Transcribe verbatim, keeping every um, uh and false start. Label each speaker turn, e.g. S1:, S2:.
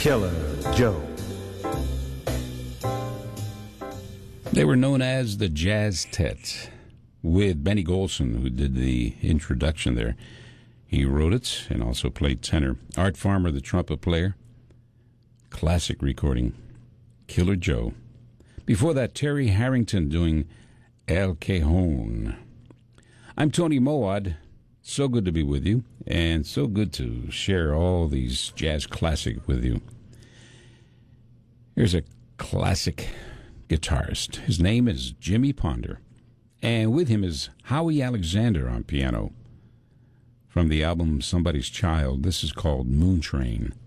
S1: Killer Joe.
S2: They were known as the Jazz Tets, with Benny Golson, who did the introduction there. He wrote it and also played tenor. Art Farmer, the trumpet player. Classic recording, Killer Joe. Before that, Terry Harrington doing El Cajon. I'm Tony Moad. So good to be with you, and so good to share all these jazz classics with you. Here's a classic guitarist. His name is Jimmy Ponder, and with him is Howie Alexander on piano. From the album Somebody's Child, this is called Moon Train.